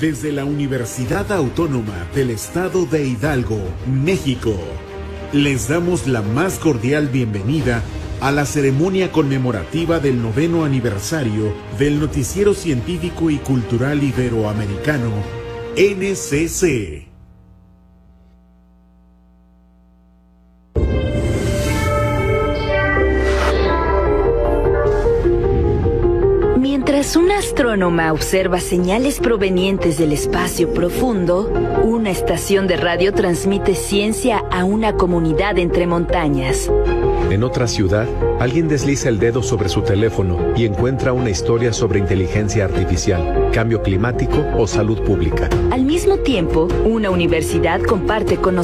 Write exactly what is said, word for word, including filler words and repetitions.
Desde la Universidad Autónoma del Estado de Hidalgo, México, les damos la más cordial bienvenida a la ceremonia conmemorativa del noveno aniversario del Noticiero Científico y Cultural Iberoamericano, N C C. Mientras una astrónoma observa señales provenientes del espacio profundo, una estación de radio transmite ciencia a una comunidad entre montañas. En otra ciudad, alguien desliza el dedo sobre su teléfono y encuentra una historia sobre inteligencia artificial, cambio climático o salud pública. Al mismo tiempo, una universidad comparte conocimientos